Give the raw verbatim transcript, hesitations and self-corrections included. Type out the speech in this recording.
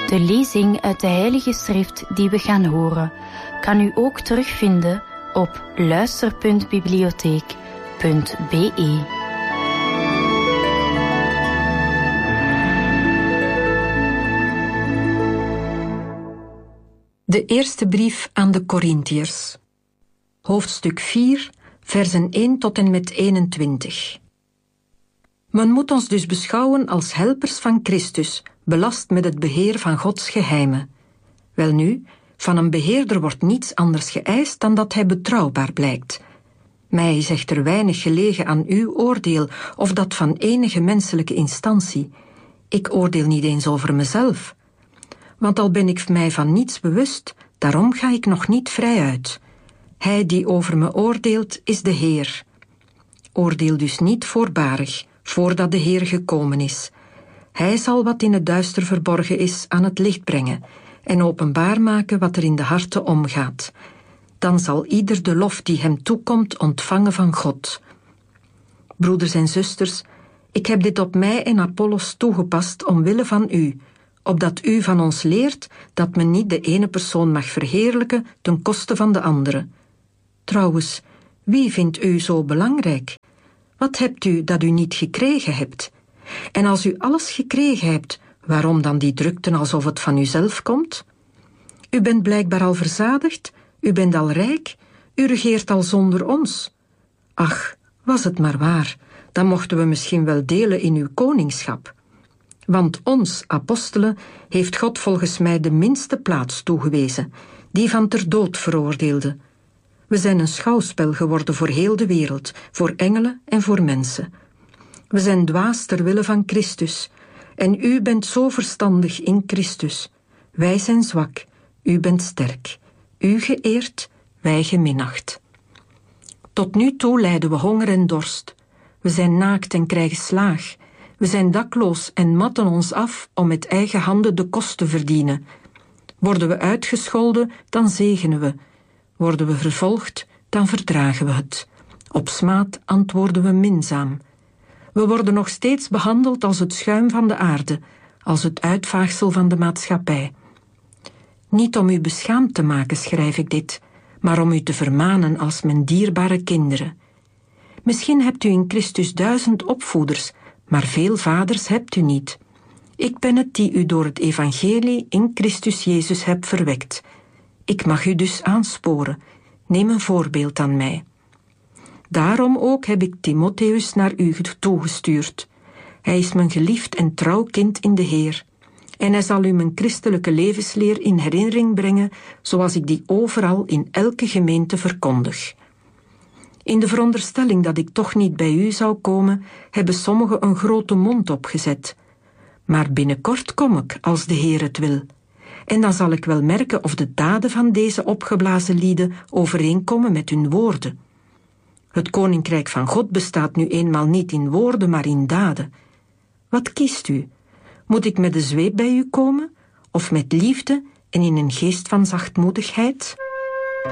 De lezing uit de Heilige Schrift die we gaan horen, kan u ook terugvinden op luister punt bibliotheek punt be. De eerste brief aan de Korintiërs. Hoofdstuk vier, versen één tot en met eenentwintig. Men moet ons dus beschouwen als helpers van Christus, belast met het beheer van Gods geheimen. Welnu, van een beheerder wordt niets anders geëist dan dat hij betrouwbaar blijkt. Mij is echter weinig gelegen aan uw oordeel of dat van enige menselijke instantie. Ik oordeel niet eens over mezelf. Want al ben ik mij van niets bewust, daarom ga ik nog niet vrij uit. Hij die over me oordeelt, is de Heer. Oordeel dus niet voorbarig, voordat de Heer gekomen is. Hij zal wat in het duister verborgen is aan het licht brengen en openbaar maken wat er in de harten omgaat. Dan zal ieder de lof die hem toekomt ontvangen van God. Broeders en zusters, ik heb dit op mij en Apollos toegepast omwille van u, opdat u van ons leert dat men niet de ene persoon mag verheerlijken ten koste van de andere. Trouwens, wie vindt u zo belangrijk? Wat hebt u dat u niet gekregen hebt? En als u alles gekregen hebt, waarom dan die drukte alsof het van uzelf komt? U bent blijkbaar al verzadigd, u bent al rijk, u regeert al zonder ons. Ach, was het maar waar, dan mochten we misschien wel delen in uw koningschap. Want ons, apostelen, heeft God volgens mij de minste plaats toegewezen, die van ter dood veroordeelde. We zijn een schouwspel geworden voor heel de wereld, voor engelen en voor mensen. We zijn dwaas ter wille van Christus, en u bent zo verstandig in Christus. Wij zijn zwak, u bent sterk. U geëerd, wij geminacht. Tot nu toe lijden we honger en dorst. We zijn naakt en krijgen slaag. We zijn dakloos en matten ons af om met eigen handen de kost te verdienen. Worden we uitgescholden, dan zegenen we. Worden we vervolgd, dan verdragen we het. Op smaad antwoorden we minzaam. We worden nog steeds behandeld als het schuim van de aarde, als het uitvaagsel van de maatschappij. Niet om u beschaamd te maken schrijf ik dit, maar om u te vermanen als mijn dierbare kinderen. Misschien hebt u in Christus duizend opvoeders, maar veel vaders hebt u niet. Ik ben het die u door het evangelie in Christus Jezus heb verwekt. Ik mag u dus aansporen. Neem een voorbeeld aan mij. Daarom ook heb ik Timotheus naar u toegestuurd. Hij is mijn geliefd en trouw kind in de Heer. En hij zal u mijn christelijke levensleer in herinnering brengen, zoals ik die overal in elke gemeente verkondig. In de veronderstelling dat ik toch niet bij u zou komen, hebben sommigen een grote mond opgezet. Maar binnenkort kom ik, als de Heer het wil. En dan zal ik wel merken of de daden van deze opgeblazen lieden overeenkomen met hun woorden. Het koninkrijk van God bestaat nu eenmaal niet in woorden, maar in daden. Wat kiest u? Moet ik met de zweep bij u komen, of met liefde en in een geest van zachtmoedigheid?